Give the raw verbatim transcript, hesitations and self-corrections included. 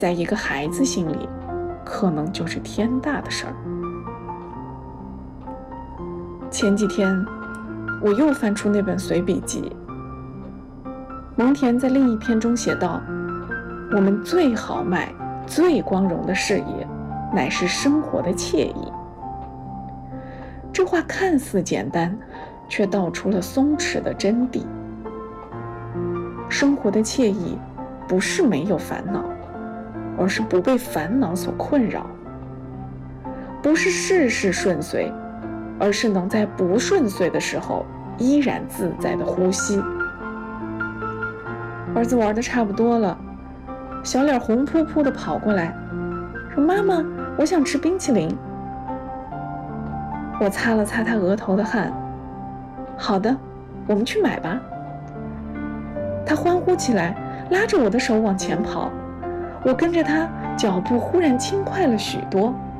在一个孩子心里，可能就是天大的事儿。前几天，我又翻出那本随笔集，蒙恬在另一篇中写道：我们最豪迈、最光荣的事业，乃是生活的惬意。这话看似简单，却道出了松弛的真谛。生活的惬意，不是没有烦恼，而是不被烦恼所困扰；不是事事顺遂，而是能在不顺遂的时候依然自在的呼吸。儿子玩得差不多了，小脸红扑扑地跑过来，说：妈妈，我想吃冰淇淋。我擦了擦他额头的汗，好的，我们去买吧。他欢呼起来，拉着我的手往前跑，我跟着他，脚步忽然轻快了许多。